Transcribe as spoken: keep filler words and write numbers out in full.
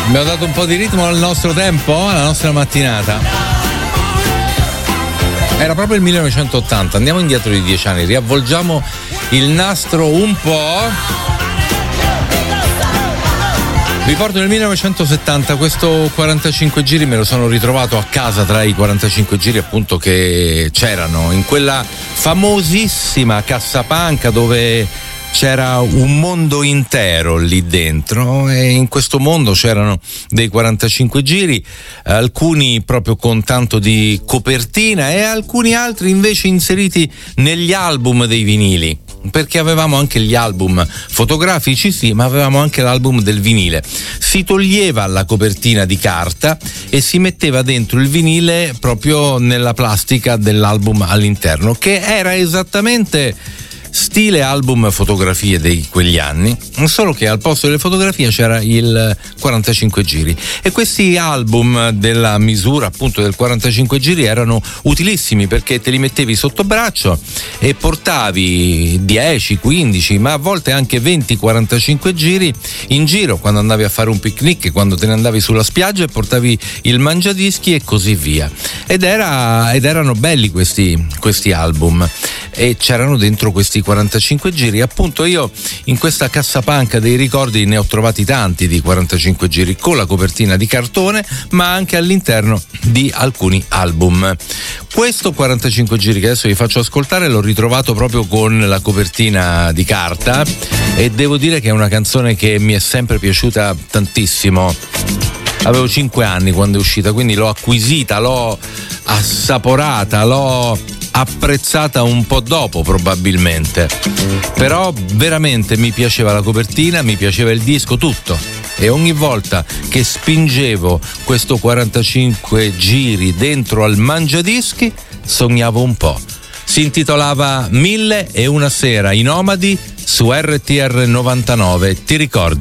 Abbiamo dato un po' di ritmo al nostro tempo, alla nostra mattinata. Era proprio il millenovecentottanta, andiamo indietro di dieci anni, riavvolgiamo il nastro un po'. Vi porto nel millenovecentosettanta, questo quarantacinque giri me lo sono ritrovato a casa tra i quarantacinque giri appunto che c'erano in quella famosissima cassapanca dove c'era un mondo intero lì dentro, e in questo mondo c'erano dei quarantacinque giri, alcuni proprio con tanto di copertina e alcuni altri invece inseriti negli album dei vinili, perché avevamo anche gli album fotografici, sì, ma avevamo anche l'album del vinile. Si toglieva la copertina di carta e si metteva dentro il vinile proprio nella plastica dell'album all'interno, che era esattamente stile album fotografie di quegli anni, solo che al posto delle fotografie c'era il quarantacinque giri, e questi album della misura appunto del quarantacinque giri erano utilissimi perché te li mettevi sotto braccio e portavi dieci, quindici, ma a volte anche venti quarantacinque giri in giro quando andavi a fare un picnic, quando te ne andavi sulla spiaggia e portavi il mangiadischi e così via. Ed era ed erano belli questi questi album, e c'erano dentro questi quarantacinque giri. Appunto, io in questa cassapanca dei ricordi ne ho trovati tanti di quarantacinque giri con la copertina di cartone, ma anche all'interno di alcuni album. Questo quarantacinque giri che adesso vi faccio ascoltare l'ho ritrovato proprio con la copertina di carta, e devo dire che è una canzone che mi è sempre piaciuta tantissimo. Avevo cinque anni quando è uscita, quindi l'ho acquisita, l'ho assaporata, l'ho apprezzata un po' dopo probabilmente, però veramente mi piaceva la copertina, mi piaceva il disco, tutto, e ogni volta che spingevo questo quarantacinque giri dentro al mangiadischi sognavo un po'. Si intitolava Mille e una sera, i Nomadi, su R T R novantanove, ti ricordi?